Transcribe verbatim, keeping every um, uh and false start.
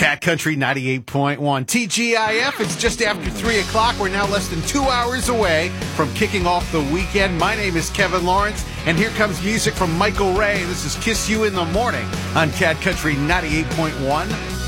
Cat Country ninety-eight point one. T G I F, it's just after three o'clock. We're now less than two hours away from kicking off the weekend. My name is Kevin Lawrence, and here comes music from Michael Ray. This is Kiss You in the Morning on Cat Country ninety-eight point one.